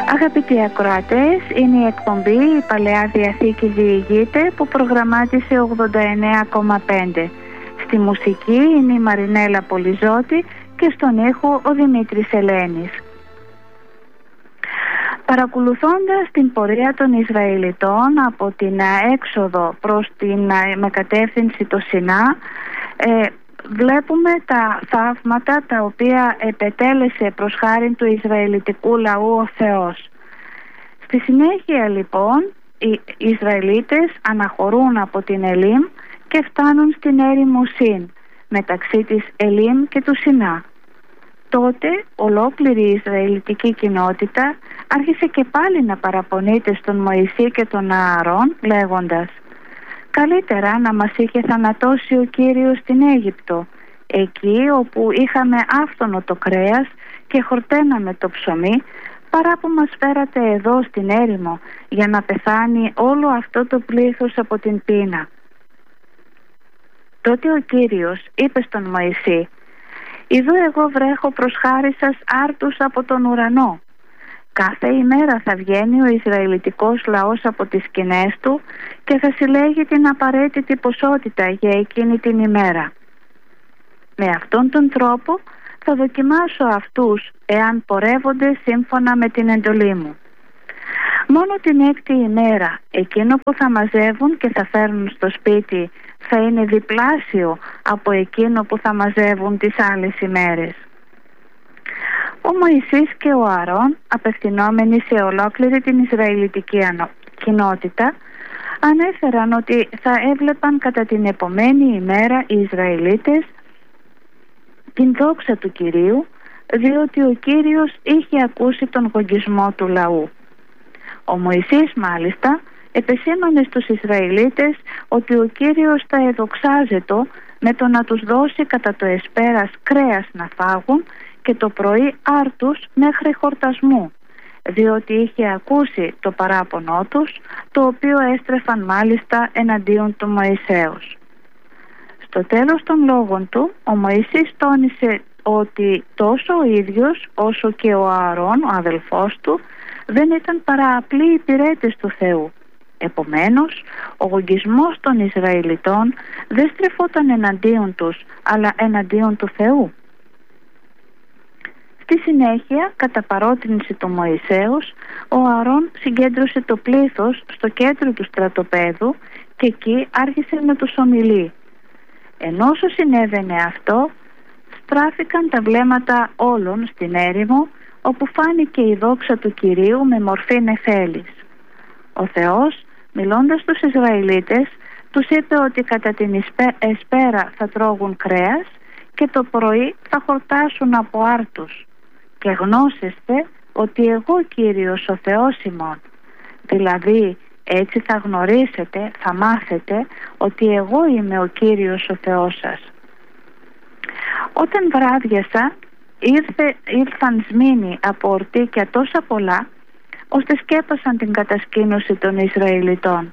Αγαπητοί ακροατές, είναι η εκπομπή «Η Παλαιά Διαθήκη διηγείται» που προγραμμάτισε 89,5. Στη μουσική είναι η Μαρινέλα Πολυζώτη και στον ήχο ο Δημήτρης Ελένης. Παρακολουθώντας την πορεία των Ισραηλιτών από την έξοδο με κατεύθυνση το Σινά, βλέπουμε τα θαύματα τα οποία επετέλεσε προς χάριν του Ισραηλιτικού λαού ο Θεός. Στη συνέχεια λοιπόν οι Ισραηλίτες αναχωρούν από την Ελίμ και φτάνουν στην έρημο Σιν, μεταξύ της Ελίμ και του Σινά. Τότε ολόκληρη η Ισραηλιτική κοινότητα άρχισε και πάλι να παραπονείται στον Μωυσή και τον Ααρών, λέγοντας: «Καλύτερα να μας είχε θανατώσει ο Κύριος στην Αίγυπτο, εκεί όπου είχαμε άφθονο το κρέας και χορταίναμε το ψωμί, παρά που μας φέρατε εδώ στην έρημο για να πεθάνει όλο αυτό το πλήθος από την πείνα». Τότε ο Κύριος είπε στον Μωυσή: «Ιδού εγώ βρέχω προς χάρη σας άρτους από τον ουρανό. Κάθε ημέρα θα βγαίνει ο Ισραηλιτικός λαός από τις σκηνές του και θα συλλέγει την απαραίτητη ποσότητα για εκείνη την ημέρα. Με αυτόν τον τρόπο θα δοκιμάσω αυτούς εάν πορεύονται σύμφωνα με την εντολή μου. Μόνο την έκτη ημέρα εκείνο που θα μαζεύουν και θα φέρνουν στο σπίτι θα είναι διπλάσιο από εκείνο που θα μαζεύουν τις άλλες ημέρες». Ο Μωυσής και ο Ααρών, απευθυνόμενοι σε ολόκληρη την Ισραηλιτική κοινότητα, ανέφεραν ότι θα έβλεπαν κατά την επομένη ημέρα οι Ισραηλίτες την δόξα του Κυρίου, διότι ο Κύριος είχε ακούσει τον γογγισμό του λαού. Ο Μωυσής μάλιστα επεσήμανε στους Ισραηλίτες ότι ο Κύριος θα εδοξάζεται με το να τους δώσει κατά το εσπέρας κρέας να φάγουν και το πρωί άρτους μέχρι χορτασμού, διότι είχε ακούσει το παράπονό τους, το οποίο έστρεφαν μάλιστα εναντίον του Μωυσέως. Στο τέλος των λόγων του, ο Μωυσής τόνισε ότι τόσο ο ίδιος όσο και ο Ααρών, ο αδελφός του, δεν ήταν παρά απλοί υπηρέτες του Θεού. Επομένως, ο γογγισμός των Ισραηλιτών δεν στρεφόταν εναντίον τους, αλλά εναντίον του Θεού. Στη συνέχεια, κατά παρότρινση του Μωυσέως, ο Ααρών συγκέντρωσε το πλήθος στο κέντρο του στρατοπέδου και εκεί άρχισε να τους ομιλεί. Ενώ όσο συνέβαινε αυτό, στράφηκαν τα βλέμματα όλων στην έρημο, όπου φάνηκε η δόξα του Κυρίου με μορφή νεφέλης. Ο Θεός, μιλώντας στους Ισραηλίτες, τους είπε ότι κατά την εσπέρα θα τρώγουν κρέας και το πρωί θα χορτάσουν από άρτους. «Και γνώσεστε ότι εγώ Κύριος ο Θεός ημών». Δηλαδή έτσι θα γνωρίσετε, θα μάθετε ότι εγώ είμαι ο Κύριος ο Θεός σας. Όταν βράδιασα, ήρθαν σμήνοι από ορτίκια τόσα πολλά, ώστε σκέπασαν την κατασκήνωση των Ισραηλιτών.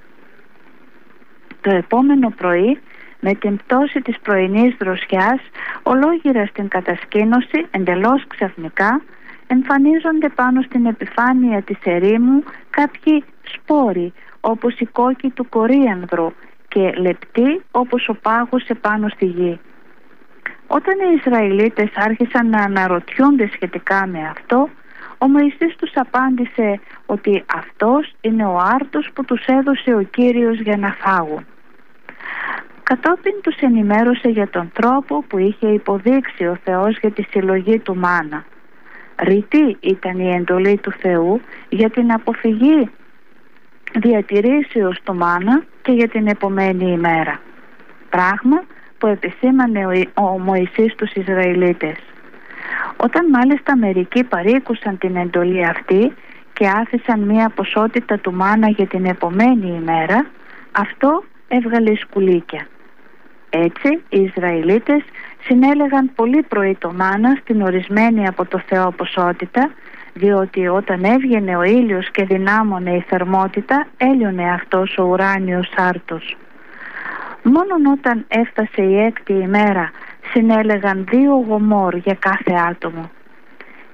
Το επόμενο πρωί, με την πτώση της πρωινής δροσιάς, ολόγυρα στην κατασκήνωση, εντελώς ξαφνικά, εμφανίζονται πάνω στην επιφάνεια της ερήμου κάποιοι σπόροι, όπως η κόκκι του κορίανδρου, και λεπτοί όπως ο πάγος επάνω στη γη. Όταν οι Ισραηλίτες άρχισαν να αναρωτιούνται σχετικά με αυτό, ο Μωυσής τους απάντησε ότι αυτός είναι ο άρτος που τους έδωσε ο Κύριος για να φάγουν. Κατόπιν τους ενημέρωσε για τον τρόπο που είχε υποδείξει ο Θεός για τη συλλογή του μάνα. Ρητή ήταν η εντολή του Θεού για την αποφυγή διατηρήσεως του μάνα και για την επομένη ημέρα. Πράγμα που επισήμανε ο Μωυσής στους Ισραηλίτες. Όταν μάλιστα μερικοί παρήκουσαν την εντολή αυτή και άφησαν μία ποσότητα του μάνα για την επομένη ημέρα, αυτό έβγαλε σκουλίκια. Έτσι οι Ισραηλίτες συνέλεγαν πολύ πρωί το μάνα στην ορισμένη από το Θεό ποσότητα, διότι όταν έβγαινε ο ήλιος και δυνάμωνε η θερμότητα, έλειωνε αυτός ο ουράνιος άρτος. Μόνον όταν έφτασε η έκτη ημέρα συνέλεγαν 2 γομόρ για κάθε άτομο.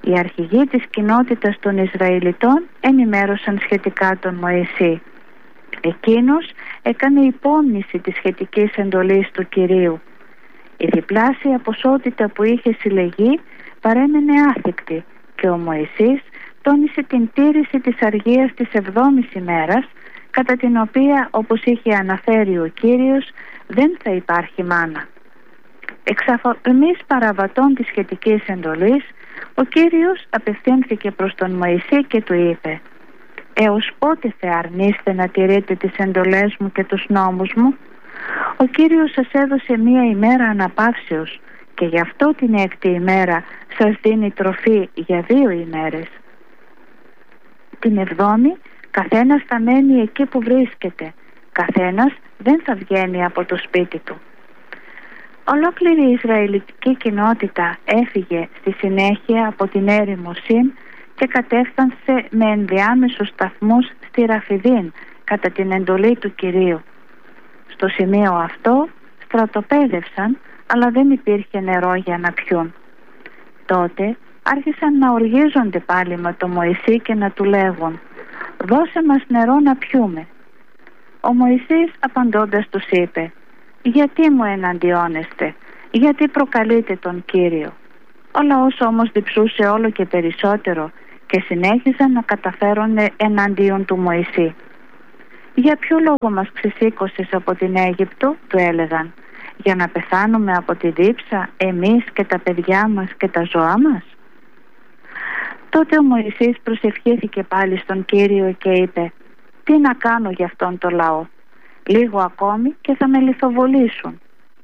Οι αρχηγοί της κοινότητας των Ισραηλιτών ενημέρωσαν σχετικά τον Μωυσή. Εκείνος έκανε υπόμνηση της σχετικής εντολής του Κυρίου. Η διπλάσια ποσότητα που είχε συλλεγεί παρέμενε άθικτη και ο Μωυσής τόνισε την τήρηση της αργίας της 7ης ημέρας, κατά την οποία, όπως είχε αναφέρει ο Κύριος, δεν θα υπάρχει μάνα. Εξ αφορμής παραβατών της σχετικής εντολής, ο Κύριος απευθύνθηκε προς τον Μωυσή και του είπε: «Έως πότε θα αρνείστε να τηρείτε τις εντολές μου και τους νόμους μου? Ο Κύριος σας έδωσε μία ημέρα αναπαύσεως και γι' αυτό την 6η ημέρα σας δίνει τροφή για 2 ημέρες. Την 7η καθένας θα μένει εκεί που βρίσκεται, καθένας δεν θα βγαίνει από το σπίτι του». Ολόκληρη η Ισραηλιτική κοινότητα έφυγε στη συνέχεια από την έρημο Σιν και κατέφτασε με ενδιάμεσους σταθμούς στη Ραφιδίν κατά την εντολή του Κυρίου. Στο σημείο αυτό στρατοπέδευσαν, αλλά δεν υπήρχε νερό για να πιούν. Τότε άρχισαν να οργίζονται πάλι με τον Μωυσή και να του λέγουν: «Δώσε μας νερό να πιούμε». Ο Μωυσής απαντώντας τους είπε: «Γιατί μου εναντιώνεστε? Γιατί προκαλείτε τον Κύριο?» Ο λαός όμως διψούσε όλο και περισσότερο και συνέχιζαν να καταφέρουν εναντίον του Μωυσή. «Για ποιο λόγο μας ξεσήκωσες από την Αίγυπτο?» του έλεγαν. «Για να πεθάνουμε από τη δίψα εμείς και τα παιδιά μας και τα ζώα μας?» Τότε ο Μωυσής προσευχήθηκε πάλι στον Κύριο και είπε: «Τι να κάνω για αυτόν τον λαό? Λίγο ακόμη και θα με λιθοβολήσουν».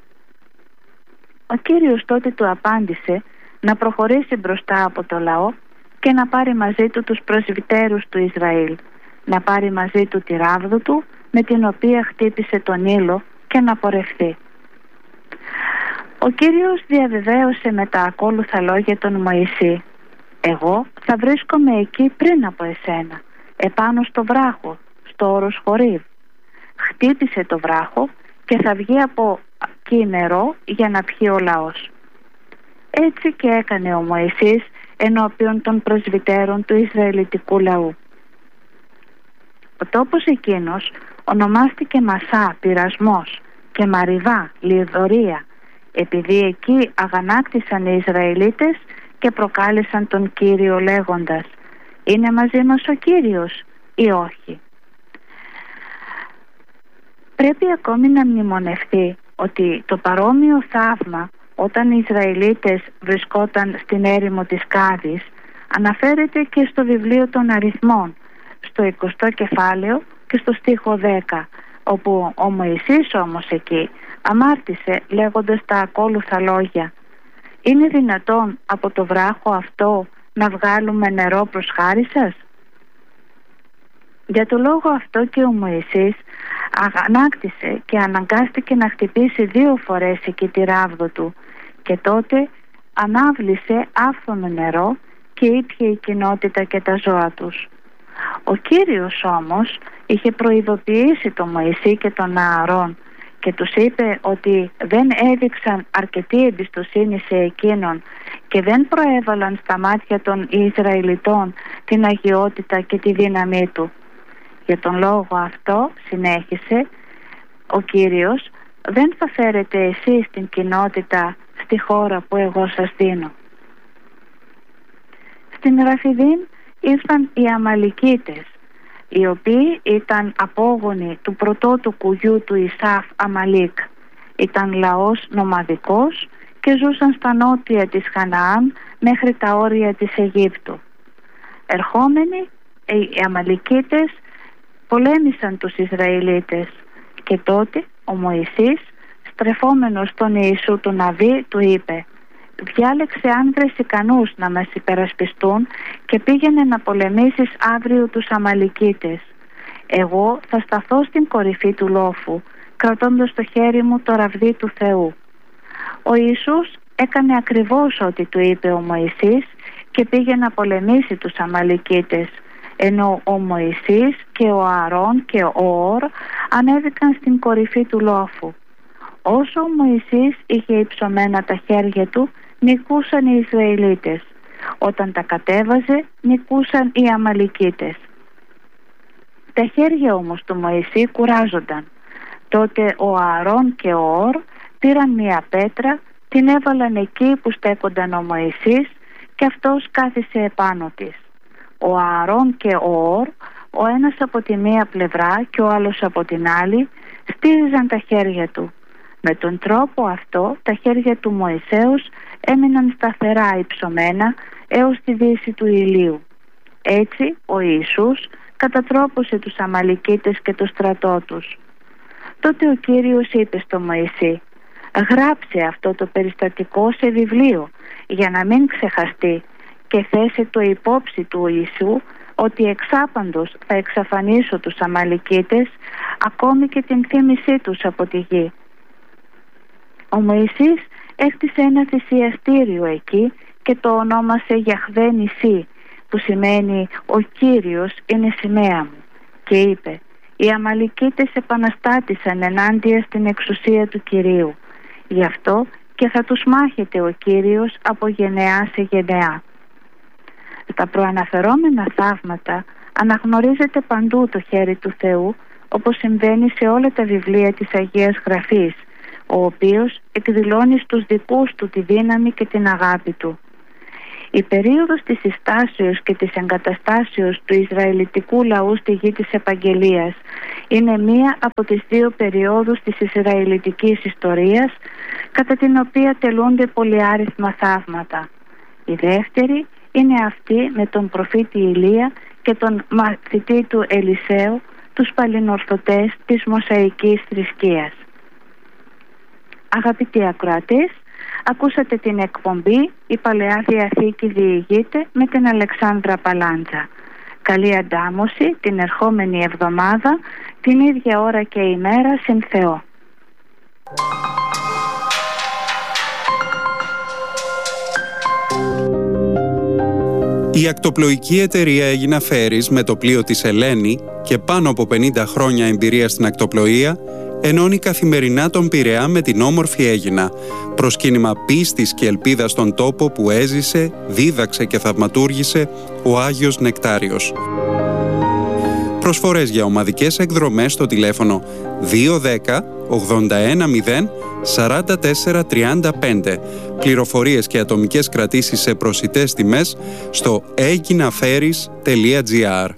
Ο Κύριος τότε του απάντησε να προχωρήσει μπροστά από το λαό και να πάρει μαζί του τους πρεσβυτέρους του Ισραήλ, να πάρει μαζί του τη ράβδο του με την οποία χτύπησε τον ήλο και να πορευθεί. Ο Κύριος διαβεβαίωσε με τα ακόλουθα λόγια τον Μωυσή: «Εγώ θα βρίσκομαι εκεί πριν από εσένα, επάνω στο βράχο, στο όρος Χορίβ. Χτύπησε το βράχο και θα βγει από εκεί νερό για να πιει ο λαός». Έτσι και έκανε ο Μωυσής ενώπιον των πρεσβυτέρων του Ισραηλιτικού λαού. Ο τόπος εκείνος ονομάστηκε Μασά, πειρασμός, και Μαριβά, λιδωρία, επειδή εκεί αγανάκτησαν οι Ισραηλίτες και προκάλεσαν τον Κύριο λέγοντας: «Είναι μαζί μας ο Κύριος ή όχι?» Πρέπει ακόμη να μνημονευτεί ότι το παρόμοιο θαύμα, όταν οι Ισραηλίτες βρισκόταν στην έρημο της Κάδης, αναφέρεται και στο βιβλίο των Αριθμών, στο 20ο κεφάλαιο και στο στίχο 10, όπου ο Μωυσής όμως εκεί αμάρτησε λέγοντας τα ακόλουθα λόγια: «Είναι δυνατόν από το βράχο αυτό να βγάλουμε νερό προς χάρη σας?» Για το λόγο αυτό και ο Μωυσής αγανάκτησε και αναγκάστηκε να χτυπήσει 2 φορές εκεί τη ράβδο του, και τότε ανάβλησε άφθονο νερό και ήπιε η κοινότητα και τα ζώα τους. Ο Κύριος όμως είχε προειδοποιήσει τον Μωυσή και τον Ααρών και τους είπε ότι δεν έδειξαν αρκετή εμπιστοσύνη σε εκείνον και δεν προέβαλαν στα μάτια των Ισραηλιτών την αγιότητα και τη δύναμή του. Για τον λόγο αυτό, συνέχισε, ο Κύριος: «Δεν θα φέρετε εσείς την κοινότητα στη χώρα που εγώ σας δίνω». Στην Ραφιδίν ήρθαν οι Αμαλικίτες, οι οποίοι ήταν απόγονοι του πρωτότου κουγιού του Ισάφ, Αμαλίκ. Ήταν λαός νομαδικός και ζούσαν στα νότια της Χαναάν μέχρι τα όρια της Αιγύπτου. Ερχόμενοι, οι Αμαλικίτες πολέμησαν τους Ισραηλίτες και τότε ο Μωυσής, στρεφόμενος στον Ιησού του Ναβί, του είπε: «Διάλεξε άνδρες ικανούς να μας υπερασπιστούν και πήγαινε να πολεμήσεις αύριο τους Αμαλικίτες. Εγώ θα σταθώ στην κορυφή του λόφου, κρατώντας στο χέρι μου το ραβδί του Θεού». Ο Ιησούς έκανε ακριβώς ό,τι του είπε ο Μωυσής και πήγε να πολεμήσει τους Αμαλικίτες, ενώ ο Μωυσής και ο Ααρών και ο Ορ ανέβηκαν στην κορυφή του λόφου. Όσο ο Μωυσής είχε υψωμένα τα χέρια του, νικούσαν οι Ισραηλίτες, Όταν τα κατέβαζε, νικούσαν οι Αμαλικίτες. Τα χέρια όμως του Μωυσή κουράζονταν. Τότε ο Ααρών και ο Ορ πήραν μια πέτρα, την έβαλαν εκεί που στέκονταν ο Μωυσής και αυτός κάθισε επάνω της. Ο Ααρών και ο Ορ, ο ένας από τη μία πλευρά και ο άλλος από την άλλη, στήριζαν τα χέρια του. Με τον τρόπο αυτό τα χέρια του Μωυσέους έμειναν σταθερά υψωμένα έως τη δύση του ηλίου. Έτσι ο Ιησούς κατατρόπωσε τους Αμαλικίτες και το στρατό τους. Τότε ο Κύριος είπε στο Μωυσή: «Γράψε αυτό το περιστατικό σε βιβλίο για να μην ξεχαστεί και θέσε το υπόψη του Ιησού ότι εξάπαντος θα εξαφανίσω τους Αμαλικίτες, ακόμη και την θύμησή τους από τη γη». Ο Μωυσής έκτισε ένα θυσιαστήριο εκεί και το ονόμασε Γιαχβέ Νισί, που σημαίνει «Ο Κύριος είναι σημαία μου», και είπε: «Οι Αμαλικίτες επαναστάτησαν ενάντια στην εξουσία του Κυρίου, γι' αυτό και θα τους μάχεται ο Κύριος από γενεά σε γενεά». Στα προαναφερόμενα θαύματα αναγνωρίζεται παντού το χέρι του Θεού, όπως συμβαίνει σε όλα τα βιβλία της Αγίας Γραφής, ο οποίος εκδηλώνει στους δικούς του τη δύναμη και την αγάπη του. Η περίοδος της συστάσεως και της εγκαταστάσεως του Ισραηλιτικού λαού στη γη της Επαγγελίας είναι μία από τις δύο περιόδους της Ισραηλιτικής ιστορίας κατά την οποία τελούνται πολυάριθμα θαύματα. Η δεύτερη είναι αυτή με τον προφήτη Ηλία και τον μαθητή του Ελισέου, τους παλινορθωτές της Μωσαϊκής θρησκείας. Αγαπητοί ακροατές, ακούσατε την εκπομπή «Η Παλαιά Διαθήκη διηγείται» με την Αλεξάνδρα Παλάντζα. Καλή αντάμωση την ερχόμενη εβδομάδα, την ίδια ώρα και ημέρα, συν Θεό. Η ακτοπλοϊκή εταιρεία Αίγινα Φέρις με το πλοίο της Ελένη και πάνω από 50 χρόνια εμπειρία στην ακτοπλοεία ενώνει καθημερινά τον Πειραιά με την όμορφη Αίγινα, προσκύνημα πίστης και ελπίδας στον τόπο που έζησε, δίδαξε και θαυματούργησε ο Άγιος Νεκτάριος. Προσφορές για ομαδικές εκδρομές στο τηλέφωνο 210 810 4435. Πληροφορίες και ατομικές κρατήσεις σε προσιτές τιμές στο aeginaferis.gr.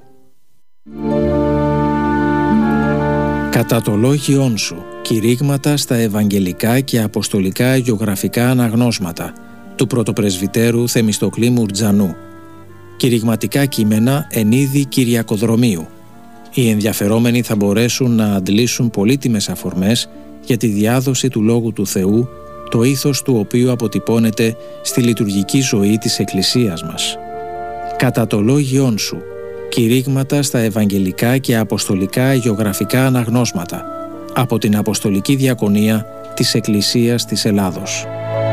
Κατά το λόγιόν σου, κηρύγματα στα Ευαγγελικά και Αποστολικά Αγιογραφικά Αναγνώσματα του Πρωτοπρεσβυτέρου Θεμιστοκλή Μουρτζανού. Κηρυγματικά κείμενα εν είδη Κυριακοδρομίου. Οι ενδιαφερόμενοι θα μπορέσουν να αντλήσουν πολύτιμες αφορμές για τη διάδοση του Λόγου του Θεού, το ήθος του οποίου αποτυπώνεται στη λειτουργική ζωή της Εκκλησίας μας. Κατά το λόγιόν σου, κηρύγματα στα Ευαγγελικά και Αποστολικά Αγιογραφικά Αναγνώσματα από την Αποστολική Διακονία της Εκκλησίας της Ελλάδος.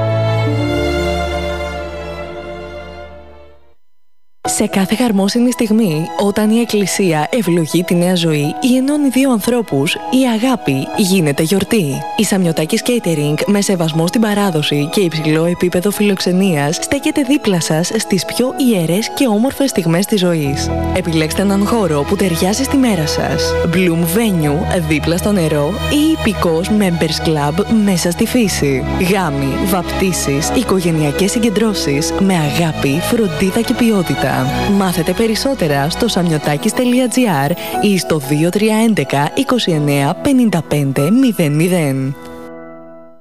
Σε κάθε χαρμόσυνη στιγμή, όταν η Εκκλησία ευλογεί τη νέα ζωή ή ενώνει δύο ανθρώπους, η αγάπη γίνεται γιορτή. Η Σαμιωτάκης Catering, με σεβασμό στην παράδοση και υψηλό επίπεδο φιλοξενίας, στέκεται δίπλα σας στις πιο ιερές και όμορφες στιγμές της ζωής. Επιλέξτε έναν χώρο που ταιριάζει στη μέρα σας. Bloom Venue, δίπλα στο νερό, ή υπηκός Members Club μέσα στη φύση. Γάμοι, βαπτίσεις, οικογενειακές συγκεντρώσεις με αγάπη, φροντίδα και ποιότητα. Μάθετε περισσότερα στο samiotakis.gr ή στο 2311 29 55 00.